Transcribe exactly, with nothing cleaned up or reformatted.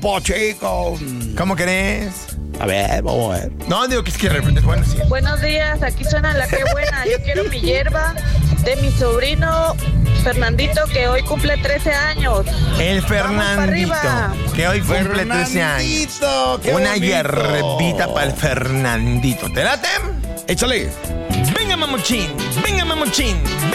Pochico. ¿Cómo querés? A ver, vamos a ver. No, digo que es que de repente es bueno, sí. Buenos días, aquí suena la que buena. Yo quiero mi hierba de mi sobrino Fernandito, que hoy cumple trece años. El Vamos pa' Fernandito, arriba. que hoy cumple trece años. Fernandito, qué Una bonito. hierbita para el Fernandito. ¿Te late? Échale. Venga, mamuchín. Venga, mamuchín.